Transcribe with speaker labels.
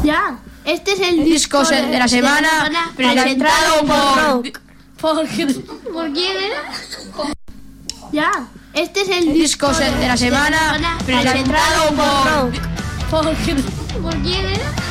Speaker 1: Ya, este es el
Speaker 2: disco de la semana presentado
Speaker 1: ¿Por quién era? Ya, este es el
Speaker 2: disco de la semana presentado
Speaker 1: ¿Por quién era?